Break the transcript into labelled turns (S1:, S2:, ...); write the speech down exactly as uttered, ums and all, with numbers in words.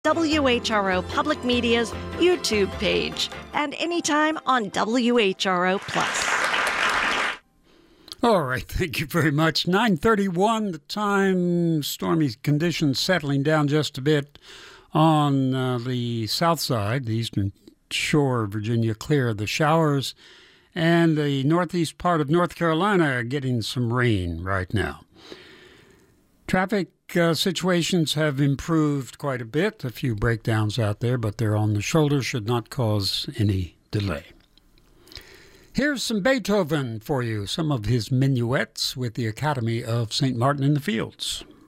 S1: W H R O Public Media's YouTube page and anytime on W H R O Plus.
S2: All right, thank you very much. nine thirty-one, the time. Stormy conditions settling down just a bit on uh, the south side, the eastern shore of Virginia, clear of the showers, and the northeast part of North Carolina are getting some rain right now. Traffic uh, situations have improved quite a bit. A few breakdowns out there, but they're on the shoulder, should not cause any delay. Here's some Beethoven for you, some of his minuets with the Academy of Saint Martin in the Fields.